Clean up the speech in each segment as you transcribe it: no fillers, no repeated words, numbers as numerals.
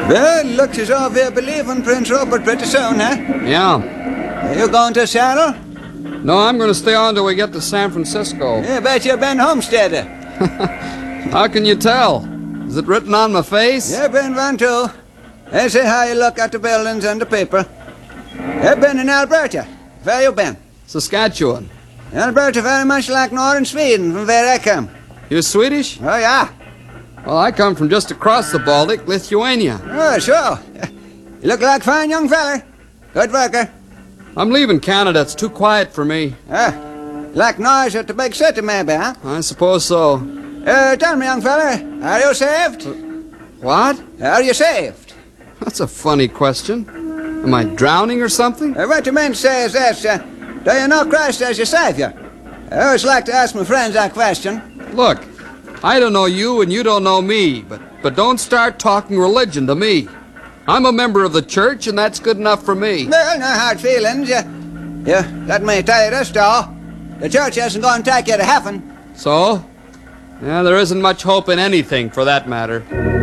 Well, looks as though we'll be leaving Prince Rupert pretty soon, huh? Yeah. Are you going to Seattle? No, I'm going to stay on till we get to San Francisco. Yeah, bet you've been homesteader. How can you tell? Is it written on my face? Yeah, been one too. They say how you look at the buildings and the people. You've been in Alberta. Where you been? Saskatchewan. Alberta very much like northern Sweden, from where I come. You Swedish? Oh, yeah. Well, I come from just across the Baltic, Lithuania. Oh, sure. You look like a fine young feller. Good worker. I'm leaving Canada. It's too quiet for me. Like noise at the big city, maybe, huh? I suppose so. Tell me, young feller, are you saved? What? Are you saved? That's a funny question. Am I drowning or something? What you meant to say is this, do you know Christ as your Savior? I always like to ask my friends that question. Look, I don't know you and you don't know me, but don't start talking religion to me. I'm a member of the church, and that's good enough for me. Well, no hard feelings. Let me tell you this, though. The church isn't going to take you to heaven. So? Yeah, there isn't much hope in anything, for that matter.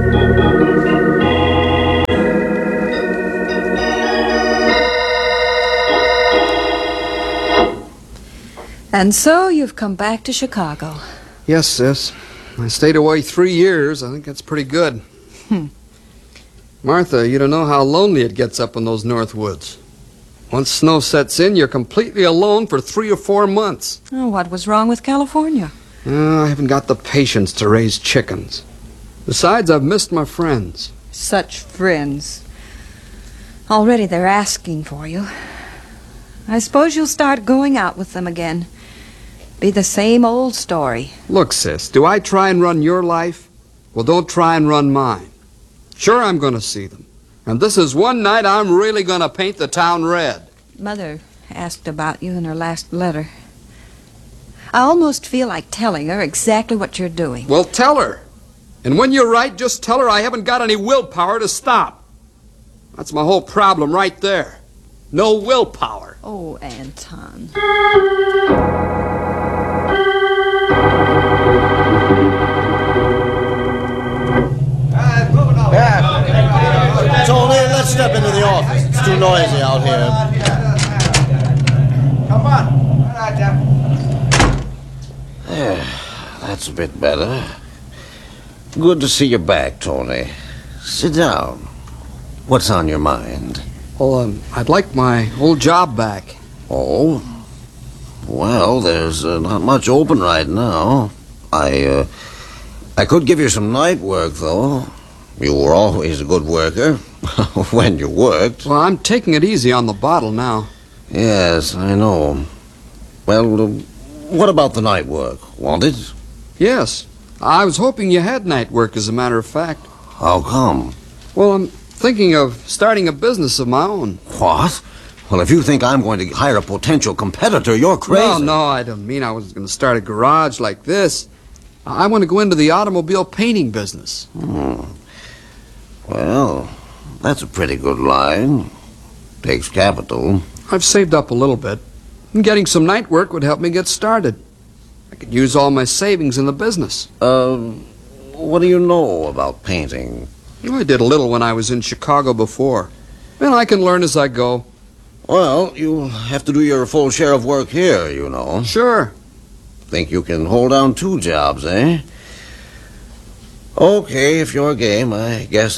And so you've come back to Chicago. Yes, sis. I stayed away 3 years. I think that's pretty good. Martha, you don't know how lonely it gets up in those north woods. Once snow sets in, you're completely alone for 3 or 4 months. Oh, what was wrong with California? I haven't got the patience to raise chickens. Besides, I've missed my friends. Such friends. Already they're asking for you. I suppose you'll start going out with them again. Be the same old story. Look, sis, do I try and run your life? Well, don't try and run mine. Sure, I'm going to see them. And this is one night I'm really going to paint the town red. Mother asked about you in her last letter. I almost feel like telling her exactly what you're doing. Well, tell her. And when you're right, just tell her I haven't got any willpower to stop. That's my whole problem right there. No willpower. Oh, Anton. Tony, let's step into the office. It's too noisy out here. Come on. All right, Jeff. That's a bit better. Good to see you back, Tony. Sit down. What's on your mind? Well, I'd like my old job back. Oh? Well, there's not much open right now. I could give you some night work, though. You were always a good worker. When you worked. Well, I'm taking it easy on the bottle now. Yes, I know. Well, what about the night work? Want it? Yes. I was hoping you had night work, as a matter of fact. How come? Well, I'm thinking of starting a business of my own. What? Well, if you think I'm going to hire a potential competitor, you're crazy. No, I don't mean I was going to start a garage like this. I want to go into the automobile painting business. Well, that's a pretty good line. Takes capital. I've saved up a little bit. And getting some night work would help me get started. I could use all my savings in the business. What do you know about painting? I did a little when I was in Chicago before. Well, I can learn as I go. Well, you have to do your full share of work here, you know. Sure. Think you can hold down 2 jobs, eh? Okay, if you're game, I guess